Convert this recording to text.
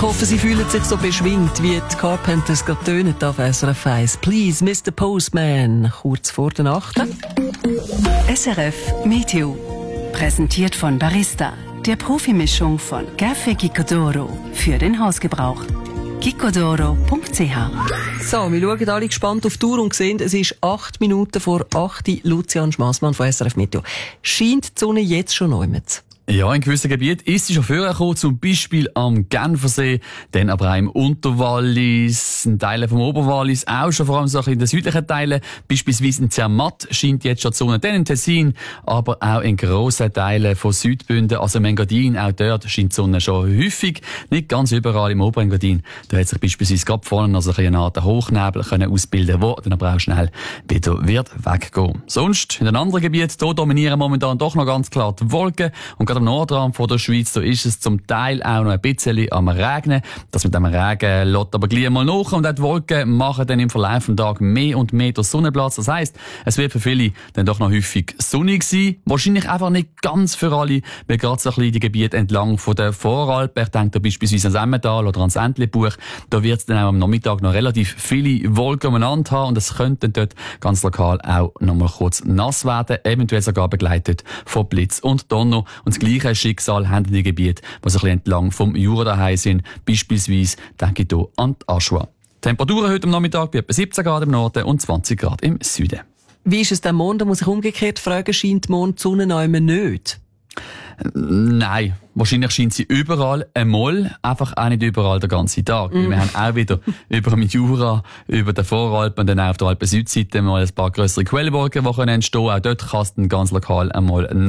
hoffe, Sie fühlen sich so beschwingt, wie die Carpenters gerade tönen auf SRF 1. Please, Mr. Postman, kurz vor der Nacht. SRF Meteo. Präsentiert von Barista, der Profimischung von Café Gicodoro für den Hausgebrauch. gicodoro.ch. So, wir schauen alle gespannt auf die Uhr und sehen, es ist 8 Minuten vor 8 Uhr. Lucian Schmassmann von SRF Meteo. Scheint die Sonne jetzt schon nirgends? Ja, in gewissen Gebieten ist sie schon vorgekommen, zum Beispiel am Genfersee, dann aber auch im Unterwallis, in Teilen vom Oberwallis, auch schon vor allem so in den südlichen Teilen, beispielsweise in Zermatt scheint jetzt schon die Sonne, dann in Tessin, aber auch in grossen Teilen von Südbünden, also im Engadin, auch dort scheint die Sonne schon häufig, nicht ganz überall im Oberengadin. Da hat sich beispielsweise gerade vorne also eine Art Hochnebel können ausbilden, wo dann aber auch schnell wieder wird weggehen. Sonst, in den anderen Gebieten, da dominieren momentan doch noch ganz klar die Wolken und am Nordrand von der Schweiz, da ist es zum Teil auch noch ein bisschen am Regnen. Das mit dem Regen lässt aber gleich mal nach und auch die Wolken machen dann im Verlauf des Tages mehr und mehr den Sonnenplatz. Das heisst, es wird für viele dann doch noch häufig sonnig sein. Wahrscheinlich einfach nicht ganz für alle, weil gerade so ein bisschen die Gebiete entlang von der Voralpen, ich denke da beispielsweise ans Emmental oder ans Entlebuch, da wird es dann auch am Nachmittag noch relativ viele Wolken umeinander haben und es könnte dann dort ganz lokal auch noch mal kurz nass werden, eventuell sogar begleitet von Blitz und Donner. Und das gleiche Schicksal haben die Gebiete, die so ein bisschen entlang vom Jura daheim sind. Beispielsweise denke ich hier an die Aschua. Temperaturen heute am Nachmittag bei etwa 17 Grad im Norden und 20 Grad im Süden. Wie ist es denn morgen? Da muss ich umgekehrt fragen, scheint morgen die Sonne noch immer nicht? Nein, wahrscheinlich scheint sie überall einmal, einfach auch nicht überall den ganzen Tag. Wir haben auch wieder über dem Jura, über den Voralpen und dann auch auf der Alpen-Südseite mal ein paar grössere Quellwolken, die entstehen können. Auch dort kann es dann ganz lokal einmal